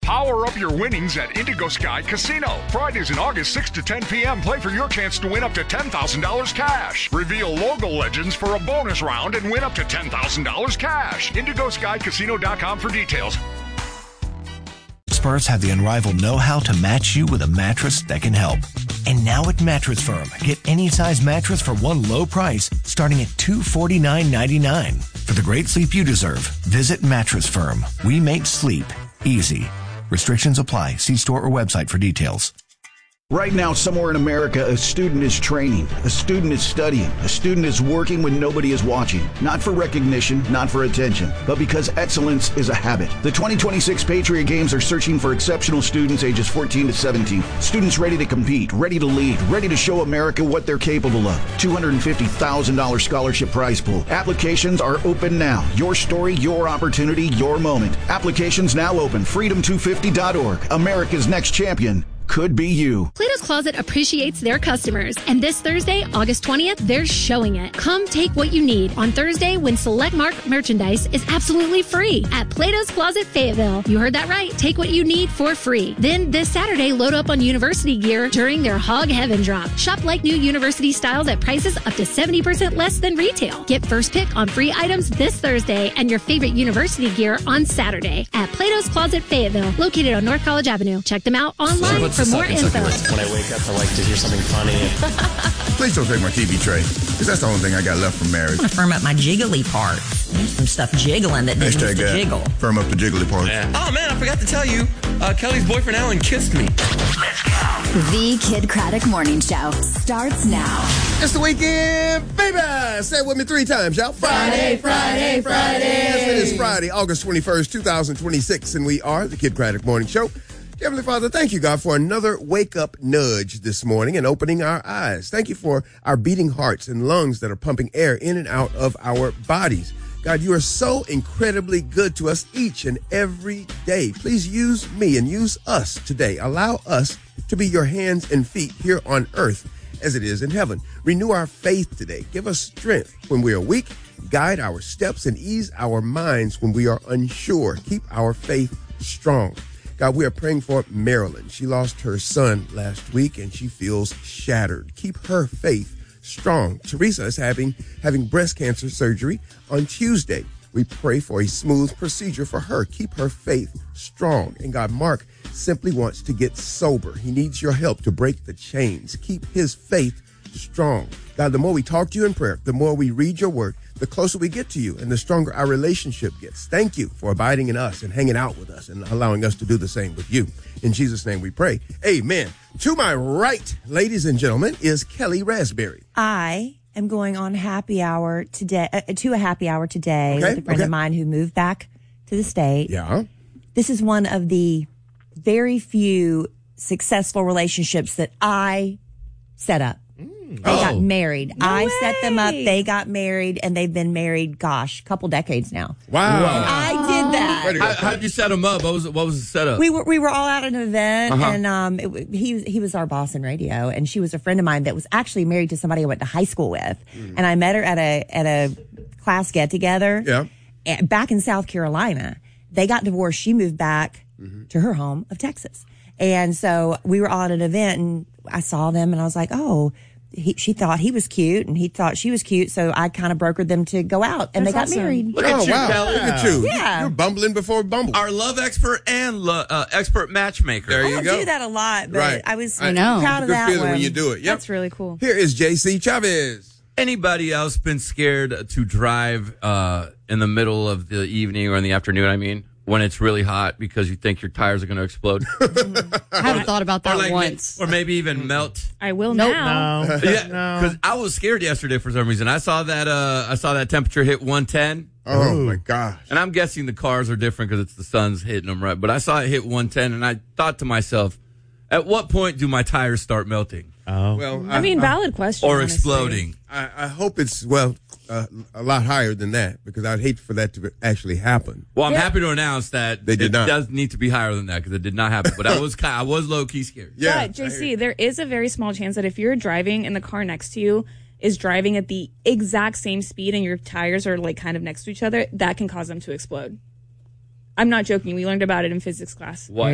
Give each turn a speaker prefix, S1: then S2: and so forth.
S1: Power up your winnings at Indigo Sky Casino. Fridays in August, 6 to 10 p.m. Play for your chance to win up to $10,000 cash. Reveal logo legends for a bonus round and win up to $10,000 cash. IndigoSkyCasino.com for details.
S2: Experts have the unrivaled know-how to match you with a mattress that can help. And now at Mattress Firm, get any size mattress for one low price, starting at $249.99. For the great sleep you deserve, visit Mattress Firm. We make sleep easy. Restrictions apply. See store or website for details.
S3: Right now, somewhere in America, a student is training, a student is studying, a student is working when nobody is watching. Not for recognition, not for attention, but because excellence is a habit. The 2026 Patriot Games are searching for exceptional students ages 14 to 17. Students ready to compete, ready to lead, ready to show America what they're capable of. $250,000 scholarship prize pool. Applications are open now. Your story, your opportunity, your moment. Applications now open. Freedom250.org. America's next champion could be you.
S4: Plato's Closet appreciates their customers, and this Thursday, August 20th, they're showing it. Come take what you need on Thursday when select mark merchandise is absolutely free at Plato's Closet Fayetteville. You heard that right. Take what you need for free. Then this Saturday, load up on university gear during their Hog Heaven drop. Shop like new university styles at prices up to 70% less than retail. Get first pick on free items this Thursday and your favorite university gear on Saturday at Plato's Closet Fayetteville, located on North College Avenue. Check them out online for more info.
S5: When I wake up, I like to hear something funny.
S6: Please don't take my TV tray, because that's the only thing I got left from marriage.
S7: I'm going to firm up my jiggly part. There's some stuff jiggling that didn't used to jiggle.
S6: Firm up the jiggly part.
S5: Yeah. Oh, man, I forgot to tell you. Kelly's boyfriend, Alan, kissed me.
S8: Let's go. The Kid Craddock Morning Show starts now.
S6: It's the weekend, baby! Say it with me 3 times, y'all. Friday, Friday, Friday. Yes, it is Friday, August 21st, 2026, and we are the Kid Craddock Morning Show. Heavenly Father, thank you, God, for another wake-up nudge this morning and opening our eyes. Thank you for our beating hearts and lungs that are pumping air in and out of our bodies. God, you are so incredibly good to us each and every day. Please use me and use us today. Allow us to be your hands and feet here on earth as it is in heaven. Renew our faith today. Give us strength when we are weak. Guide our steps and ease our minds when we are unsure. Keep our faith strong. God, we are praying for Marilyn. She lost her son last week and she feels shattered. Keep her faith strong. Teresa is having breast cancer surgery on Tuesday. We pray for a smooth procedure for her. Keep her faith strong. And God, Mark simply wants to get sober. He needs your help to break the chains. Keep his faith strong. God, the more we talk to you in prayer, the more we read your word, the closer we get to you and the stronger our relationship gets. Thank you for abiding in us and hanging out with us and allowing us to do the same with you. In Jesus' name we pray. Amen. To my right, ladies and gentlemen, is Kelly Raspberry.
S7: I am going on happy hour today, to a happy hour today with a friend of mine who moved back to the state.
S6: Yeah.
S7: This is one of the very few successful relationships that I set up. They got married. I set them up. They got married, and they've been married, a couple decades now.
S6: Wow.
S7: I did that.
S9: How'd you set them up? What was the setup?
S7: We were all out at an event, and he was our boss in radio, and she was a friend of mine that was actually married to somebody I went to high school with, and I met her at a class get together. Yeah. Back in South Carolina. They got divorced. She moved back to her home of Texas, and so we were all at an event, and I saw them, and I was like, oh. She thought he was cute, and he thought she was cute, so I kind of brokered them to go out, and they got married.
S9: Look at you, Kelly.
S6: Look at you.
S7: Yeah.
S6: You're bumbling before Bumble.
S9: Our love expert and expert matchmaker.
S6: There you
S7: I
S6: go.
S7: don't do that a lot, but I was proud of that
S6: feeling
S7: one.
S6: when you do it. Yep.
S10: That's really cool.
S6: Here is JC Chavez.
S9: Anybody else been scared to drive in the middle of the evening or in the afternoon, when it's really hot because you think your tires are going to explode?
S10: I haven't thought about that once.
S9: Or maybe even melt.
S10: I will now.
S9: No. Yeah, because I was scared yesterday for some reason. I saw that temperature hit 110.
S6: Oh, my gosh.
S9: And I'm guessing the cars are different because it's the sun's hitting them, right? But I saw it hit 110, and I thought to myself, at what point do my tires start melting?
S6: Oh. Well,
S10: valid question.
S9: Or
S10: honestly.
S9: exploding.
S6: I hope it's, a lot higher than that, because I'd hate for that to actually happen.
S9: Well, I'm happy to announce that
S6: They did not.
S9: It does need to be higher than that, because it did not happen. But I was low-key scared.
S6: Yeah.
S10: But, JC, there is a very small chance that if you're driving and the car next to you is driving at the exact same speed and your tires are kind of next to each other, that can cause them to explode. I'm not joking. We learned about it in physics class.
S9: What?